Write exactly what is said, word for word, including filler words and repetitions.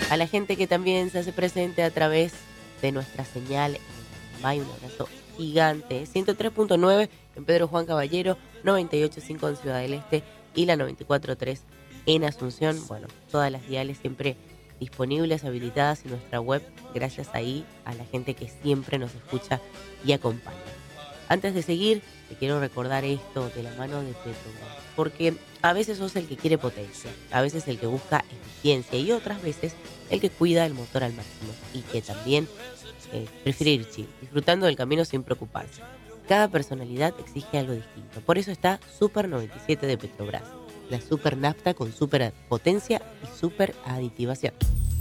A la gente que también se hace presente a través de nuestra señal en May, un abrazo gigante. ciento tres punto nueve en Pedro Juan Caballero, noventa y ocho punto cinco en Ciudad del Este y la noventa y cuatro punto tres en Asunción. Bueno, todas las diales siempre disponibles, habilitadas en nuestra web. Gracias ahí a la gente que siempre nos escucha y acompaña. Antes de seguir, te quiero recordar esto de la mano de Petrobras, porque a veces sos el que quiere potencia, a veces el que busca eficiencia y otras veces el que cuida el motor al máximo y que también eh, prefiere ir chill, disfrutando del camino sin preocuparse. Cada personalidad exige algo distinto. Por eso está Super noventa y siete de Petrobras, la super nafta con super potencia y super aditivación.